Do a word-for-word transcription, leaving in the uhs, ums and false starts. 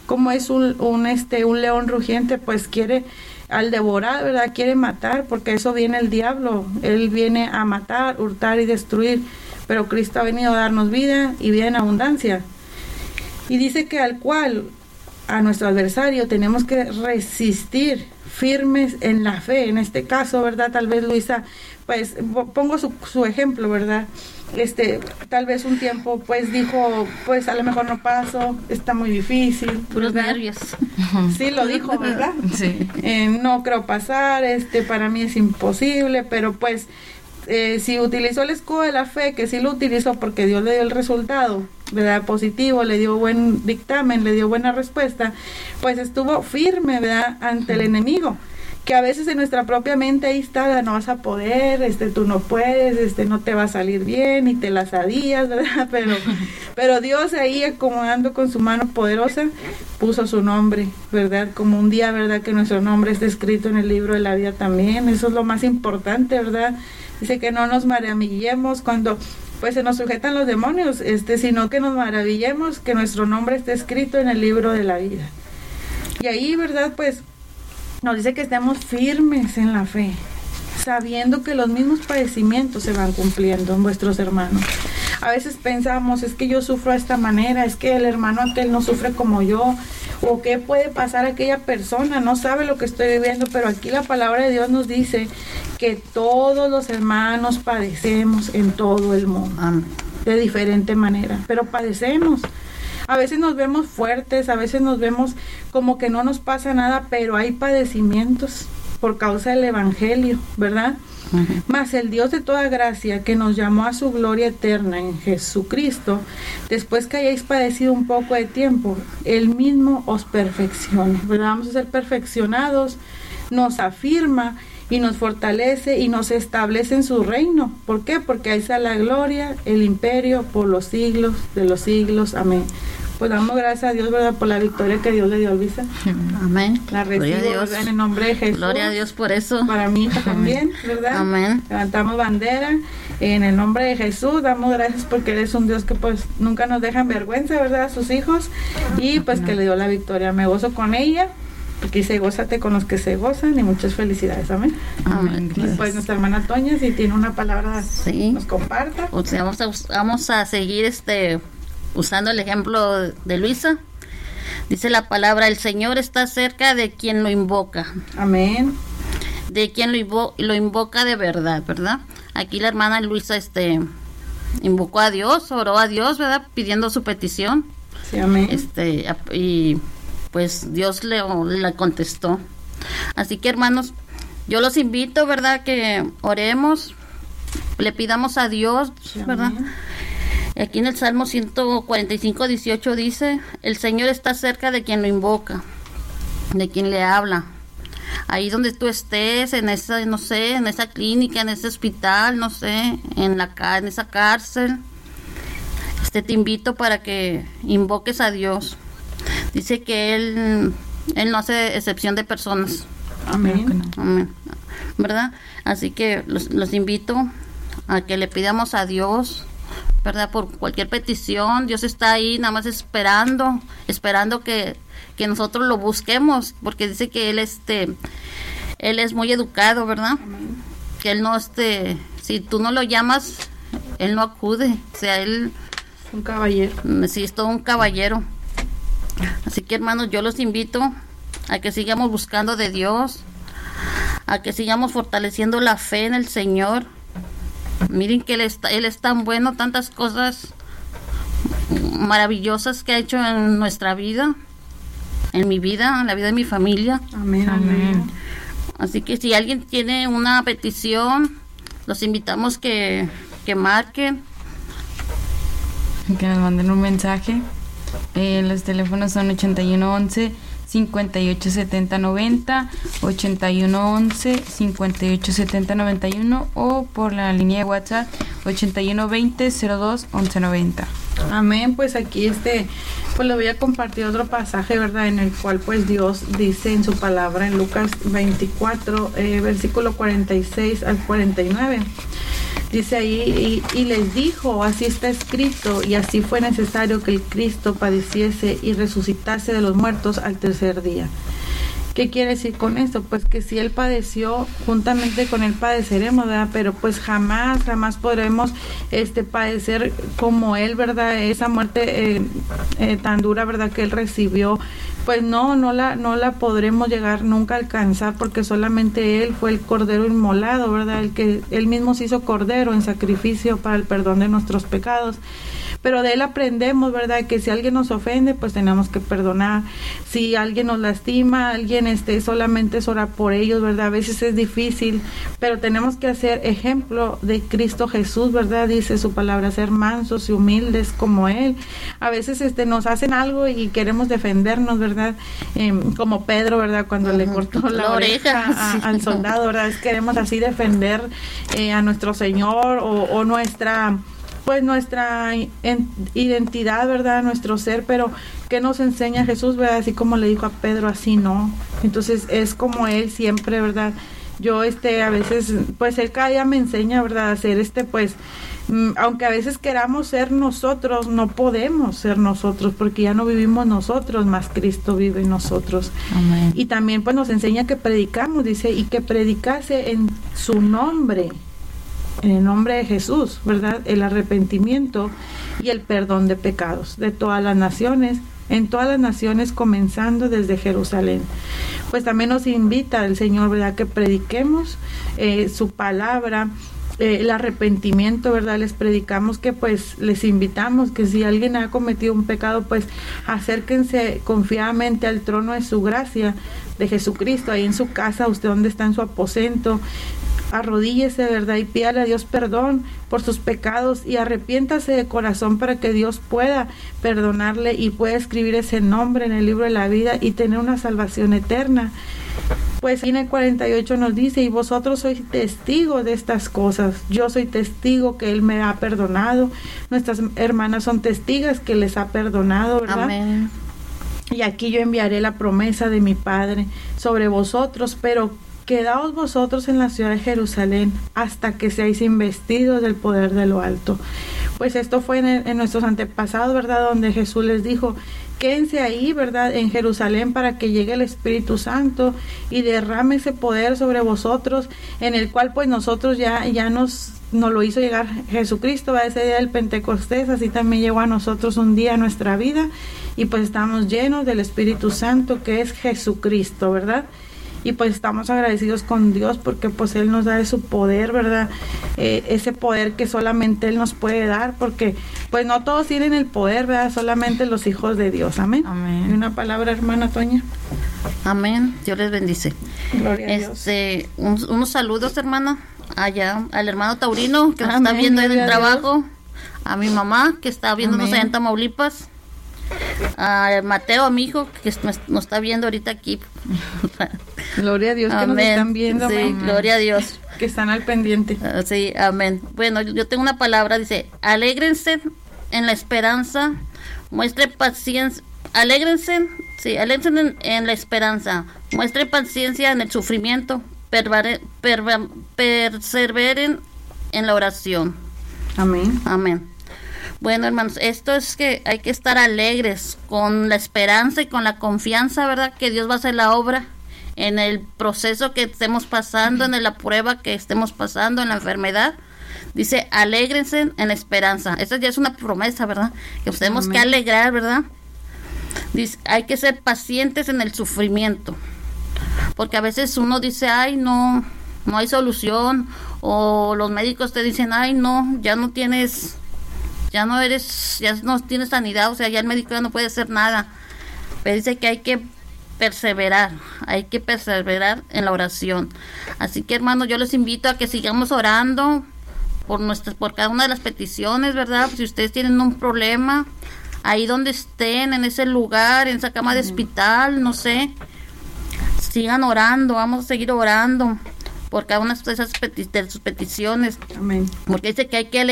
como es un, un, este, un león rugiente, pues quiere al devorar, ¿verdad? Quiere matar, porque eso viene el diablo. Él viene a matar, hurtar y destruir, pero Cristo ha venido a darnos vida y vida en abundancia. Y dice que al cual, a nuestro adversario, tenemos que resistir firmes en la fe. En este caso, ¿verdad? Tal vez Luisa, pues pongo su, su ejemplo, ¿verdad? Este, tal vez un tiempo, pues dijo, pues a lo mejor no paso, está muy difícil. Puros nervios. Sí, lo dijo, ¿verdad? Sí. Eh, no creo pasar, este, para mí es imposible, pero pues, eh, si utilizó el escudo de la fe, que sí lo utilizó porque Dios le dio el resultado, ¿verdad? Positivo, le dio buen dictamen, le dio buena respuesta, pues estuvo firme, ¿verdad? Ante el enemigo. Que a veces en nuestra propia mente ahí está, no vas a poder, este, tú no puedes, este, no te va a salir bien, y te las adías, ¿verdad? Pero, pero Dios ahí acomodando con su mano poderosa, puso su nombre, ¿verdad? Como un día, ¿verdad? Que nuestro nombre está escrito en el libro de la vida también, eso es lo más importante, ¿verdad? Dice que no nos maravillemos cuando, pues, se nos sujetan los demonios, este, sino que nos maravillemos que nuestro nombre esté escrito en el libro de la vida. Y ahí, ¿verdad? Pues, nos dice que estemos firmes en la fe, sabiendo que los mismos padecimientos se van cumpliendo en vuestros hermanos. A veces pensamos, es que yo sufro de esta manera, es que el hermano aquel no sufre como yo, o qué puede pasar a aquella persona, no sabe lo que estoy viviendo, pero aquí la palabra de Dios nos dice que todos los hermanos padecemos en todo el mundo, Amén. De diferente manera, pero padecemos. A veces nos vemos fuertes, a veces nos vemos como que no nos pasa nada, pero hay padecimientos por causa del evangelio, ¿verdad? Uh-huh. Mas el Dios de toda gracia, que nos llamó a su gloria eterna en Jesucristo, después que hayáis padecido un poco de tiempo, Él mismo os perfecciona, ¿verdad? Vamos a ser perfeccionados, nos afirma y nos fortalece y nos establece en su reino. ¿Por qué? Porque ahí está la gloria, el imperio por los siglos de los siglos. Amén. Pues damos gracias a Dios, ¿verdad? Por la victoria que Dios le dio a Luisa. Amén. La recibo, ¿verdad? En el nombre de Jesús. Gloria a Dios por eso. Para mí también, ¿verdad? Amén. Levantamos bandera en el nombre de Jesús. Damos gracias porque Él es un Dios que pues nunca nos deja en vergüenza, ¿verdad? A sus hijos. Y pues que le dio la victoria. Me gozo con ella. Porque dice, gózate con los que se gozan, y muchas felicidades, amén. Amén. Y pues nuestra hermana Toña, si tiene una palabra, sí, nos comparta. O sea, vamos a, vamos a seguir este usando el ejemplo de Luisa. Dice la palabra, el Señor está cerca de quien lo invoca. Amén. De quien lo, invo lo invoca de verdad, ¿verdad? Aquí la hermana Luisa este invocó a Dios, oró a Dios, ¿verdad? Pidiendo su petición. Sí, amén. Este, y pues Dios le, le contestó. Así que, hermanos, yo los invito, ¿verdad? Que oremos, le pidamos a Dios, ¿verdad? Sí, aquí en el Salmo ciento cuarenta y cinco, dieciocho dice, el Señor está cerca de quien lo invoca, de quien le habla. Ahí donde tú estés, en esa, no sé, en esa clínica, en ese hospital, no sé, en la en esa cárcel, este, te invito para que invoques a Dios. Dice que Él, Él no hace excepción de personas. Amén. Amén. ¿Verdad? Así que los, los invito a que le pidamos a Dios, ¿verdad? Por cualquier petición. Dios está ahí nada más esperando, esperando que, que nosotros lo busquemos, porque dice que Él este, Él es muy educado, ¿verdad? Amén. Que Él no, este, si tú no lo llamas, Él no acude. O sea, Él... Un caballero. Sí, es todo un caballero. Así que, hermanos, yo los invito a que sigamos buscando de Dios, a que sigamos fortaleciendo la fe en el Señor. Miren que Él, está, él es tan bueno, tantas cosas maravillosas que ha hecho en nuestra vida, en mi vida, en la vida de mi familia. Amén, amén. Así que si alguien tiene una petición, los invitamos que, que marquen. Que nos manden un mensaje. Eh, los teléfonos son ochenta y uno once, cincuenta y ocho setenta noventa, ochenta y uno once, cincuenta y ocho setenta noventa y uno, o por la línea de WhatsApp ochenta y uno veinte, cero dos once noventa. Amén, pues aquí este, pues le voy a compartir otro pasaje, ¿verdad? En el cual pues Dios dice en su palabra en Lucas veinticuatro, eh, versículo cuarenta y seis al cuarenta y nueve. Dice ahí, y, y les dijo, así está escrito, y así fue necesario que el Cristo padeciese y resucitase de los muertos al tercer día. ¿Qué quiere decir con esto? Pues que si Él padeció, juntamente con Él padeceremos, ¿verdad? Pero pues jamás, jamás podremos este, padecer como Él, ¿verdad? Esa muerte eh, eh, tan dura, ¿verdad? Que Él recibió, pues no, no la, no la podremos llegar nunca a alcanzar, porque solamente Él fue el Cordero inmolado, ¿verdad? El que Él mismo se hizo Cordero en sacrificio para el perdón de nuestros pecados. Pero de Él aprendemos, ¿verdad? Que si alguien nos ofende, pues tenemos que perdonar. Si alguien nos lastima, alguien este, solamente es orar por ellos, ¿verdad? A veces es difícil, pero tenemos que hacer ejemplo de Cristo Jesús, ¿verdad? Dice su palabra, ser mansos y humildes como Él. A veces este, nos hacen algo y queremos defendernos, ¿verdad? Eh, como Pedro, ¿verdad? Cuando uh-huh. le cortó la, la oreja, oreja a, sí. al soldado, ¿verdad? Es, queremos así defender eh, a nuestro Señor o, o nuestra... pues nuestra identidad, ¿verdad? Nuestro ser, pero ¿qué nos enseña Jesús, verdad? Así como le dijo a Pedro, así no. Entonces es como Él siempre, ¿verdad? Yo este a veces, pues Él cada día me enseña, ¿verdad? A hacer este, pues, mm, aunque a veces queramos ser nosotros, no podemos ser nosotros, porque ya no vivimos nosotros, más Cristo vive en nosotros. Amén. Y también pues nos enseña que predicamos, dice, y que predicase en su nombre, en el nombre de Jesús, ¿verdad? El arrepentimiento y el perdón de pecados de todas las naciones, en todas las naciones, comenzando desde Jerusalén. Pues también nos invita el Señor, ¿verdad? Que prediquemos eh, su palabra, eh, el arrepentimiento, ¿verdad? Les predicamos que pues les invitamos que si alguien ha cometido un pecado, pues acérquense confiadamente al trono de su gracia, de Jesucristo, ahí en su casa, usted donde está en su aposento, arrodíllese, ¿verdad? Y pídale a Dios perdón por sus pecados y arrepiéntase de corazón para que Dios pueda perdonarle y pueda escribir ese nombre en el libro de la vida y tener una salvación eterna. Pues en el cuarenta y ocho nos dice, y vosotros sois testigos de estas cosas. Yo soy testigo que Él me ha perdonado. Nuestras hermanas son testigas que les ha perdonado, ¿verdad? Amén. Y aquí yo enviaré la promesa de mi Padre sobre vosotros, pero quedaos vosotros en la ciudad de Jerusalén hasta que seáis investidos del poder de lo alto. Pues esto fue en, el, en nuestros antepasados, ¿verdad? Donde Jesús les dijo, quédense ahí, ¿verdad? En Jerusalén para que llegue el Espíritu Santo y derrame ese poder sobre vosotros, en el cual pues nosotros ya, ya nos, nos lo hizo llegar Jesucristo, ¿verdad? Ese día del Pentecostés, así también llegó a nosotros un día a nuestra vida y pues estamos llenos del Espíritu Santo que es Jesucristo, ¿verdad? Y pues estamos agradecidos con Dios porque pues Él nos da de su poder, ¿verdad? Eh, ese poder que solamente Él nos puede dar, porque pues no todos tienen el poder, ¿verdad? Solamente los hijos de Dios. Amén. Amén. Y una palabra, hermana Toña. Amén. Dios les bendice. Gloria a Dios. Este, un, unos saludos, hermana, allá al hermano Taurino que nos Amén, está viendo en el gloria a trabajo, Dios. a mi mamá que está viéndonos Amén. allá en Tamaulipas, a Mateo, a mi hijo que nos, nos está viendo ahorita aquí. Gloria a Dios que nos Amén. están viendo. Sí, amén. gloria a Dios. Que están al pendiente. Uh, sí, amén. Bueno, yo tengo una palabra, dice, alégrense en la esperanza, muestre paciencia, alégrense, sí, alégrense en, en la esperanza, muestre paciencia en el sufrimiento, pervare, perva, perseveren en la oración. Amén. Amén. Bueno, hermanos, esto es que hay que estar alegres con la esperanza y con la confianza, ¿verdad? Que Dios va a hacer la obra en el proceso que estemos pasando, en la prueba que estemos pasando, en la enfermedad. Dice, alégrense en la esperanza. Esa ya es una promesa, ¿verdad? Que nos tenemos que alegrar, ¿verdad? Dice, hay que ser pacientes en el sufrimiento. Porque a veces uno dice, ay, no, no hay solución. O los médicos te dicen, ay, no, ya no tienes... ya no eres, ya no tienes sanidad, o sea, ya el médico ya no puede hacer nada. Pero dice que hay que perseverar, hay que perseverar en la oración. Así que, hermanos, yo les invito a que sigamos orando por nuestras, por cada una de las peticiones, ¿verdad? Si ustedes tienen un problema, ahí donde estén, en ese lugar, en esa cama de hospital, no sé, sigan orando, vamos a seguir orando por cada una de esas peti- de sus peticiones. Amén. Porque dice que hay que